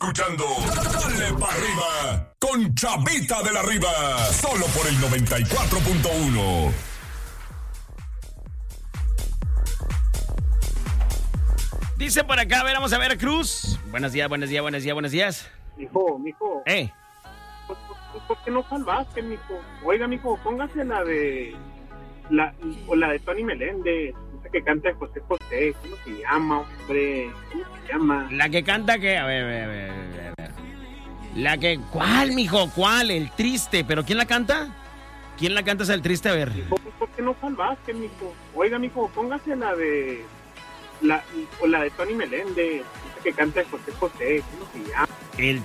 Escuchando Dale pa' Arriba con Chavita de la Riva, solo por el 94.1. Dice por acá, a ver, vamos a ver, Cruz. Buenos días. Mijo. ¿Por qué no salvaste, mijo? Oiga, mijo, póngase la de Tony Meléndez, esa que canta José José. ¿Cómo se llama, hombre? ¿Cómo se llama? La que canta que, a ver. La que, ¿cuál, mijo? ¿Cuál? El Triste. ¿Pero quién la canta? ¿Quién la canta es El Triste? A ver. Mijo, ¿por qué no salvaste, mijo? Oiga, mijo, póngase la de Tony Meléndez, esa que canta José José. ¿Cómo se llama? El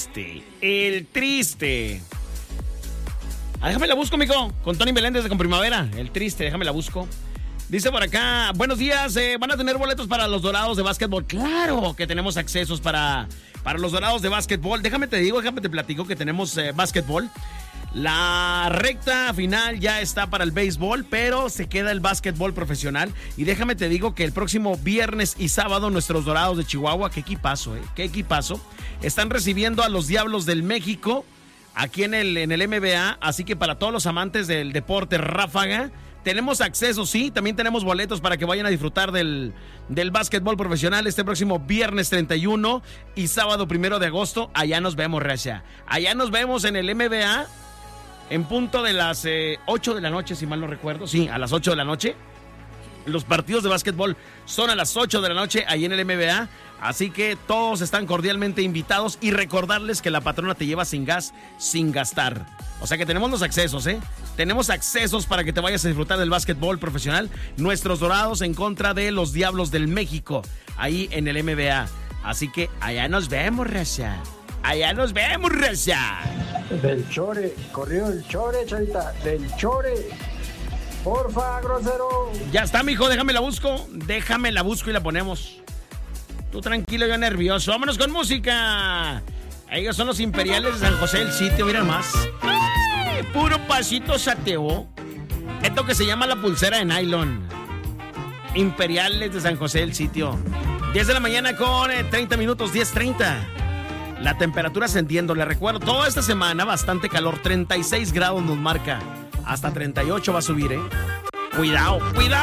Triste. Ah, déjame la busco, mijo. Con Tony Meléndez de Con Primavera. El Triste, déjame la busco. Dice por acá, buenos días, ¿van a tener boletos para los Dorados de básquetbol? Claro que tenemos accesos para los Dorados de básquetbol. Déjame te platico que tenemos básquetbol. La recta final ya está para el béisbol, pero se queda el básquetbol profesional. Y déjame te digo que el próximo viernes y sábado nuestros Dorados de Chihuahua, qué equipazo, están recibiendo a los Diablos del México aquí en el NBA. Así que para todos los amantes del deporte ráfaga, tenemos acceso, sí, también tenemos boletos para que vayan a disfrutar del básquetbol profesional este próximo viernes 31 y sábado 1 de agosto. Allá nos vemos, raza. Allá nos vemos en el NBA en punto de las 8 de la noche, si mal no recuerdo. Sí, a las 8 de la noche. Los partidos de básquetbol son a las 8 de la noche ahí en el NBA. Así que todos están cordialmente invitados y recordarles que la patrona te lleva sin gas, sin gastar. O sea que tenemos los accesos, Tenemos accesos para que te vayas a disfrutar del básquetbol profesional. Nuestros Dorados en contra de los Diablos del México, ahí en el NBA. Así que allá nos vemos, raza. Del Chore, corrió el Chore, Chavita, del Chore. Porfa, grosero. Ya está, mijo, déjame la busco y la ponemos. Tú tranquilo, yo nervioso. Vámonos con música. Ellos son los Imperiales de San José del Sitio, miren más. ¡Ay! Puro pasito sateo. Esto que se llama la pulsera de nylon. Imperiales de San José del Sitio. 10 de la mañana con 30 minutos, 10:30. La temperatura ascendiendo, le recuerdo, toda esta semana bastante calor, 36 grados nos marca. Hasta 38 va a subir, Cuidado.